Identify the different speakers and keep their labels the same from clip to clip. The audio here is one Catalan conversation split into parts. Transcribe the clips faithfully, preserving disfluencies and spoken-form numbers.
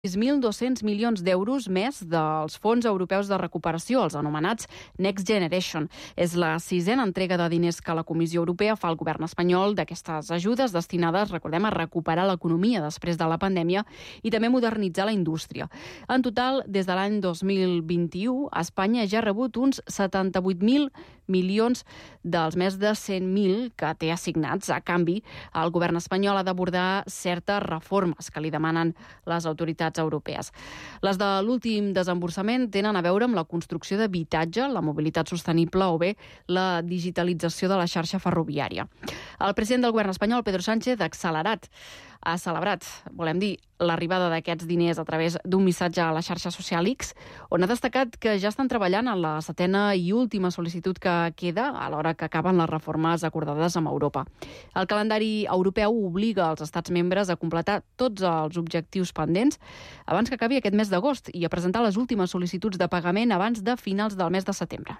Speaker 1: sis mil dos-cents milions d'euros més dels fons europeus de recuperació, els anomenats Next Generation. És la sisena entrega de diners que la Comissió Europea fa al govern espanyol d'aquestes ajudes destinades, recordem, a recuperar l'economia després de la pandèmia i també modernitzar la indústria. En total, des de l'any dos mil vint-i-u, Espanya ja ha rebut uns setanta-vuit mil milions dels més de cent mil que té assignats. A canvi, el govern espanyol ha d'abordar certes reformes que li demanen les autoritats europees. Les de l'últim desemborsament tenen a veure amb la construcció d'habitatge, la mobilitat sostenible o bé la digitalització de la xarxa ferroviària. El president del govern espanyol, Pedro Sánchez, ha accelerat ha celebrat, volem dir, l'arribada d'aquests diners a través d'un missatge a la xarxa social X, on ha destacat que ja estan treballant en la setena i última sol·licitud que queda a l'hora que acaben les reformes acordades amb Europa. El calendari europeu obliga els estats membres a completar tots els objectius pendents abans que acabi aquest mes d'agost i a presentar les últimes sol·licituds de pagament abans de finals del mes de setembre.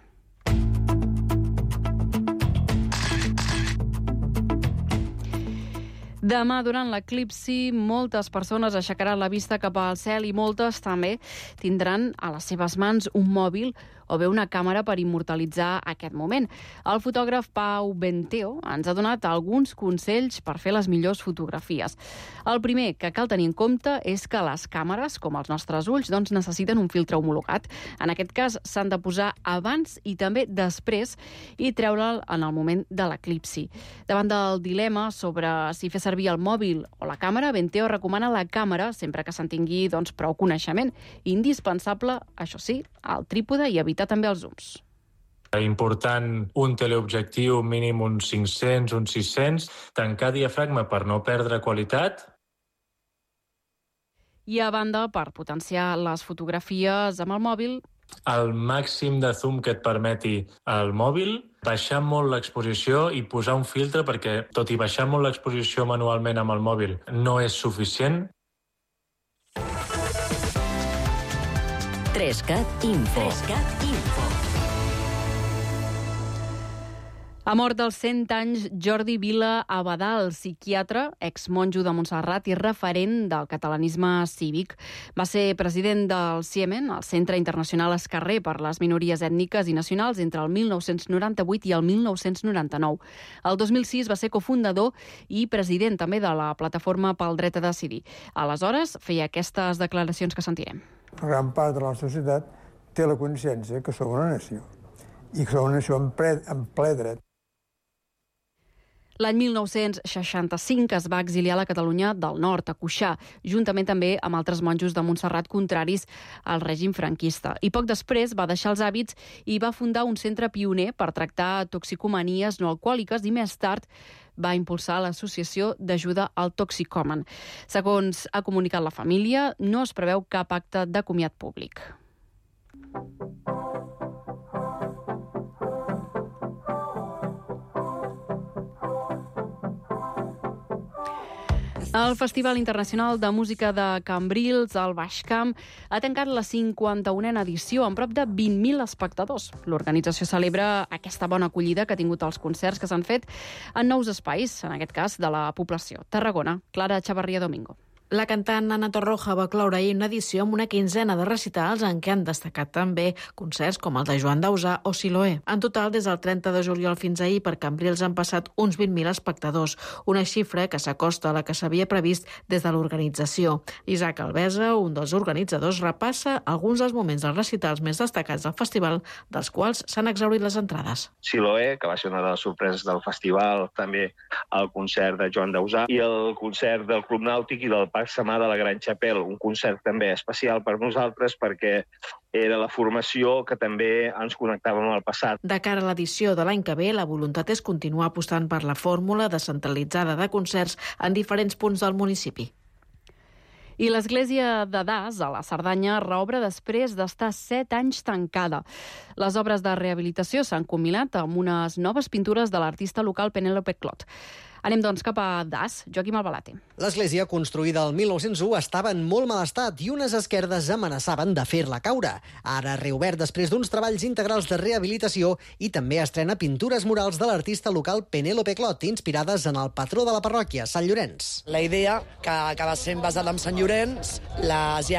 Speaker 1: Demà, durant l'eclipsi, moltes persones aixecaran la vista cap al cel i moltes també tindran a les seves mans un mòbil o bé una càmera per immortalitzar aquest moment. El fotògraf Pau Benteo ens ha donat alguns consells per fer les millors fotografies. El primer que cal tenir en compte és que les càmeres, com els nostres ulls, doncs necessiten un filtre homologat. En aquest cas, s'han de posar abans i també després i treure'l en el moment de l'eclipsi. Davant del dilema sobre si fer servir el mòbil o la càmera, Benteo recomana la càmera sempre que se'n tingui doncs, prou coneixement. Indispensable, això sí, el trípode i evitar també els zooms.
Speaker 2: Important un teleobjectiu mínim uns cinc-cents, uns sis-cents, tancar diafragma per no perdre qualitat.
Speaker 1: I a banda, per potenciar les fotografies amb el mòbil,
Speaker 2: el màxim de zoom que et permeti el mòbil, baixar molt l'exposició i posar un filtre perquè, tot i baixar molt l'exposició manualment amb el mòbil, no és suficient.
Speaker 3: Trescat Info. Trescat Info.
Speaker 1: Ha mort als cent anys Jordi Vila Abadal, psiquiatre, exmonjo de Montserrat i referent del catalanisme cívic. Va ser president del CIEMEN, el Centre Internacional Esquerrer per les Minories Ètniques i Nacionals, entre el mil nou-cents noranta-vuit i el mil nou-cents noranta-nou. El dos mil sis va ser cofundador i president també de la Plataforma pel Dret a Decidir. Aleshores, feia aquestes declaracions que sentirem.
Speaker 4: Gran part de la societat té la consciència que som una nació i que som una nació en ple, en ple dret.
Speaker 1: L'any mil nou-cents seixanta-cinc es va exiliar a la Catalunya del Nord, a Cuixà, juntament també amb altres monjos de Montserrat contraris al règim franquista. I poc després va deixar els hàbits i va fundar un centre pioner per tractar toxicomanies no alcohòliques i més tard va impulsar l'Associació d'Ajuda al Toxicòman. Segons ha comunicat la família, no es preveu cap acte de comiat públic. El Festival Internacional de Música de Cambrils, al Baix Camp, ha tancat la cinquanta-unena edició amb prop de vint mil espectadors. L'organització celebra aquesta bona acollida que ha tingut els concerts que s'han fet en nous espais, en aquest cas de la població. Tarragona, Clara Chavarría Domingo.
Speaker 5: La cantant Ana Torroja va cloure ahir una edició amb una quinzena de recitals en què han destacat també concerts com el de Joan Dausà o Siloé. En total, des del trenta de juliol fins ahir, per Cambrils han passat uns vint mil espectadors, una xifra que s'acosta a la que s'havia previst des de l'organització. Isaac Alvesa, un dels organitzadors, repassa alguns dels moments dels recitals més destacats del festival, dels quals s'han exhaurit les entrades.
Speaker 6: Siloé, que va ser una de les sorpreses del festival, també el concert de Joan Dausà i el concert del Club Nàutic i del Parc Samà de la Gran Chapelle, un concert també especial per nosaltres perquè era la formació que també ens connectava amb el passat.
Speaker 5: De cara a l'edició de l'any que ve, la voluntat és continuar apostant per la fórmula descentralitzada de concerts en diferents punts del municipi.
Speaker 1: I l'església de Das, a la Cerdanya, reobre després d'estar set anys tancada. Les obres de rehabilitació s'han combinat amb unes noves pintures de l'artista local Penélope Clot. Anem, doncs, cap a Das. Joaquim Albalate.
Speaker 7: L'església, construïda el mil nou-cents u, estava en molt mal estat i unes esquerdes amenaçaven de fer-la caure. Ara reobert després d'uns treballs integrals de rehabilitació i també estrena pintures murals de l'artista local Penélope Clot, inspirades en el patró de la parròquia, Sant Llorenç.
Speaker 8: La idea, que acaba sent basada en Sant Llorenç, les